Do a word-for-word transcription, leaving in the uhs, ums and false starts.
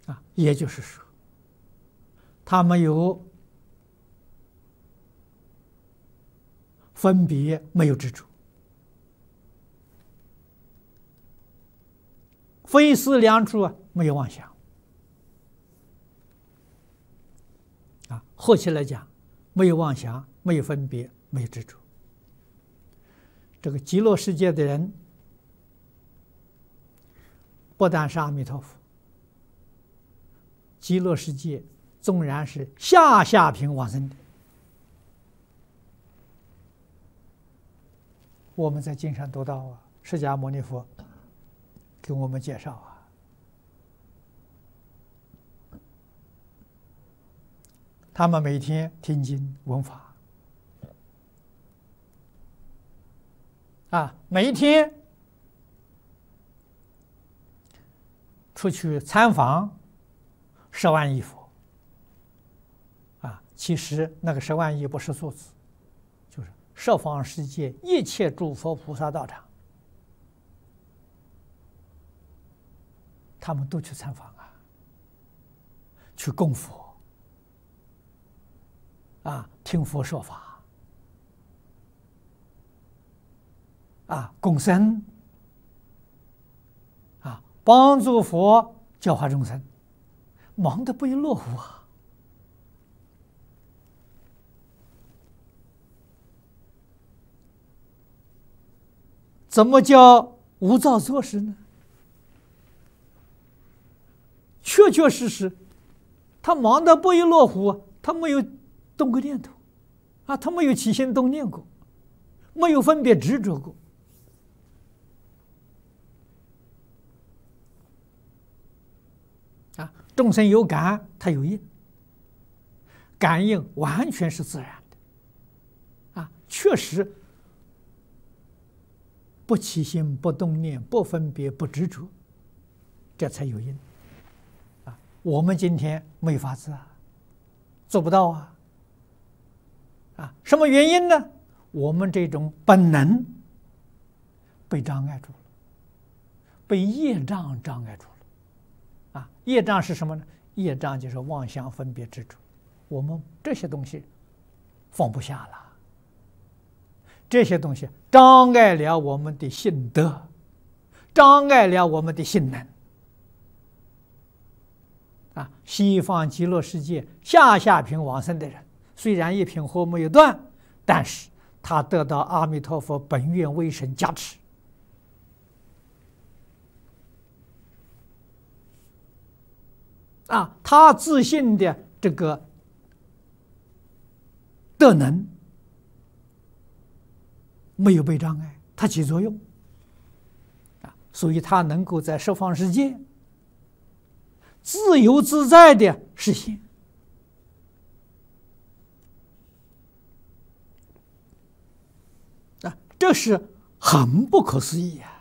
啊，也就是说，他没有分别，没有执着，非思量处啊，没有妄想啊。合起来讲，没有妄想，没有分别，没有执着。这个极乐世界的人，不但是阿弥陀佛，极乐世界纵然是下下品往生的，我们在经上读到啊，释迦牟尼佛给我们介绍啊，他们每天听经闻法啊，每一天出去参访十万亿佛啊，其实那个十万亿不是数字，就是十方世界一切诸佛菩萨道场，他们都去参访啊，去供佛啊，听佛说法啊，供僧啊，帮助佛教化众生，忙得不亦乐乎啊！怎么叫无造作事呢？确确实实，他忙得不亦乐乎，他没有动过念头啊，他没有起心动念过，没有分别执着过。啊，众生有感，他有应，感应完全是自然的，啊，确实不起心、不动念、不分别、不执着，这才有应。啊，我们今天没法子啊，做不到啊。啊，什么原因呢？我们这种本能被障碍住了，被业障障碍住了。啊，业障是什么呢？业障就是妄想、分别、执着，我们这些东西放不下了，这些东西障碍了我们的性德，障碍了我们的性能。啊，西方极乐世界下下品往生的人，虽然一品火没有断，但是他得到阿弥陀佛本愿威神加持。啊，他自信的这个德能没有被障碍，它起作用啊，所以他能够在十方世界自由自在的实现啊，这是很不可思议啊！